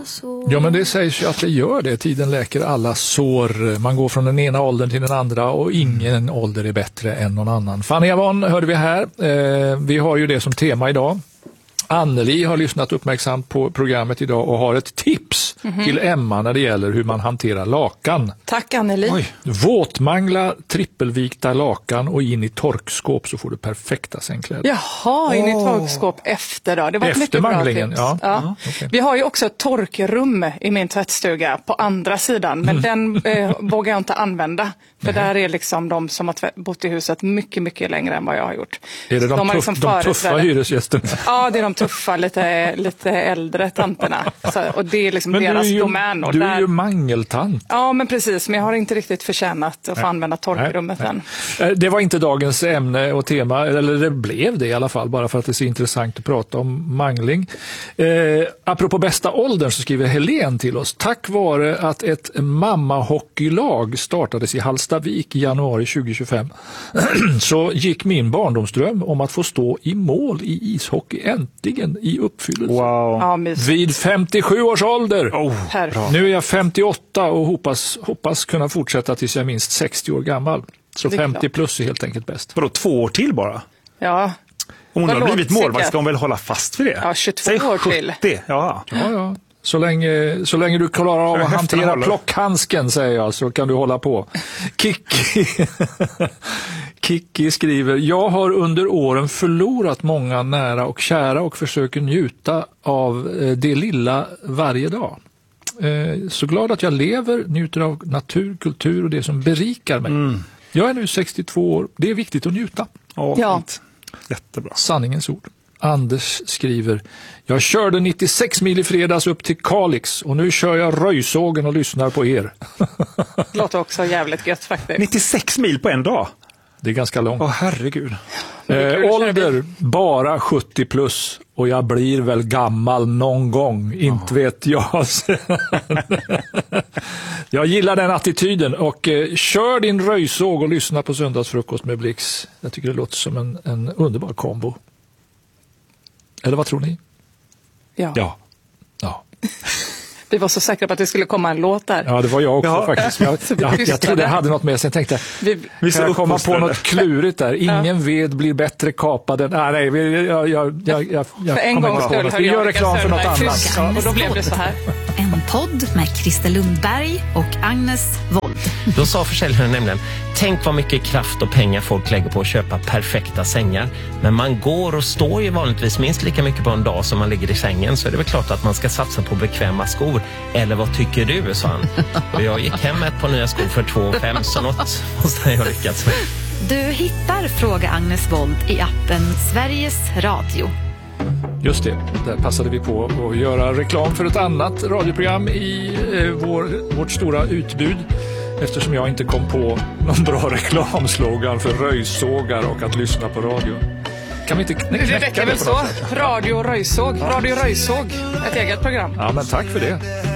sår. Ja, men det sägs ju att det gör det. Tiden läker alla sår. Man går från den ena åldern till den andra och ingen ålder är bättre än någon annan. Fanny Avon hörde vi här. Vi har ju det som tema idag. Anneli har lyssnat uppmärksamt på programmet idag och har ett tips till Emma när det gäller hur man hanterar lakan. Tack Anneli. Oj. Våtmangla trippelvikta lakan och in i torkskåp så får du perfekta sängkläder. Jaha, in i torkskåp efter då. Det var ett mycket bra tips. Ja. Okay. Vi har ju också ett torkrum i min tvättstuga på andra sidan, men den vågar jag inte använda. För där är liksom de som har bott i huset mycket, mycket längre än vad jag har gjort. Är det de tuffa hyresgästerna? Ja, det är de tuffa, lite äldre tanterna. Och det är liksom deras domän. Och du är ju mangeltant. Ja, men precis. Men jag har inte riktigt förtjänat att få använda torkrummet än. Det var inte dagens ämne och tema, eller det blev det i alla fall, bara för att det är så intressant att prata om mangling. Apropå bästa åldern så skriver Helen till oss. Tack vare att ett mammahockeylag startades i Hallstavik i januari 2025 så gick min barndomsdröm om att få stå i mål i ishockey äntligen i uppfyllelse. Wow. Ja, vid 57 års ålder. Nu är jag 58 och hoppas kunna fortsätta tills jag är minst 60 år gammal. Så 50 plus är helt enkelt bäst. Vadå, 2 år till bara? Ja. Om hon har blivit målvakt ska hon väl hålla fast vid det? Ja, 22 år till. 70. Ja. Så länge du klarar av att hantera plockhandsken, säger jag, så kan du hålla på. Kiki skriver, jag har under åren förlorat många nära och kära och försöker njuta av det lilla varje dag. Så glad att jag lever, njuter av natur, kultur och det som berikar mig. Jag är nu 62 år, det är viktigt att njuta. Ja. Jättebra. Sanningens ord. Anders skriver, jag körde 96 mil i fredags upp till Kalix och nu kör jag röjsågen och lyssnar på er. Låter också jävligt gött faktiskt. 96 mil på en dag? Det är ganska långt. Herregud. Ålder bara 70 plus och jag blir väl gammal någon gång, inte vet jag. Jag gillar den attityden och kör din röjsåg och lyssna på söndagsfrukost med Blix. Jag tycker det låter som en underbar kombo. Eller vad tror ni? Ja. Vi var så säkra på att det skulle komma en låt där. Ja, det var jag också faktiskt. Jag trodde jag hade något med. Sen tänkte vi ska komma på något klurigt där. Ingen ved blir bättre kapad än... Nej, jag för en gång skulle vi gör reklam för något annat. Och då blev det så här. En podd med Christer Lundberg och Agnes Wold. Då sa försäljaren nämligen, tänk vad mycket kraft och pengar folk lägger på att köpa perfekta sängar. Men man går och står ju vanligtvis minst lika mycket på en dag som man ligger i sängen, så är det väl klart att man ska satsa på bekväma skor. Eller vad tycker du, sa han. Och jag gick hem med ett par nya skor för 2,5, så något måste jag lyckats med. Du hittar Fråga Agnes Wold i appen Sveriges Radio. Just det, där passade vi på att göra reklam för ett annat radioprogram i vårt stora utbud. Eftersom jag inte kom på någon bra reklamslogan för röjsågar och att lyssna på radio. Kan vi inte knäcka det räcker väl så? Radio Röjsåg. Radio Röjsåg, ett eget program. Ja, men tack för det.